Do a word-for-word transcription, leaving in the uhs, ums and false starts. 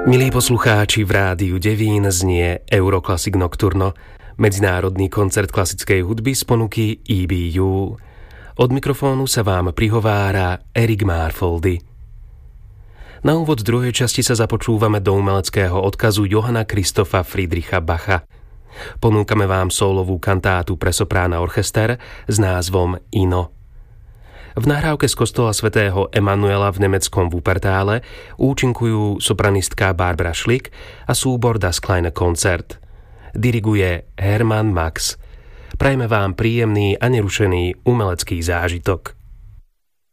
Milí poslucháči, v rádiu Devín znie Euroclassic Nocturno, medzinárodný koncert klasickej hudby z ponuky é bé ú. Od mikrofónu sa vám prihovára Erik Marfoldy. Na úvod druhej časti sa započúvame do umeleckého odkazu Johanna Christopha Friedricha Bacha. Ponúkame vám sólovú kantátu pre soprána orchester s názvom Ino. V nahrávke z kostola svätého Emanuela v nemeckom Wuppertale účinkujú sopranistka Barbara Schlick a súbor Das Kleine Konzert. Diriguje Hermann Max. Prajme vám príjemný a nerušený umelecký zážitok.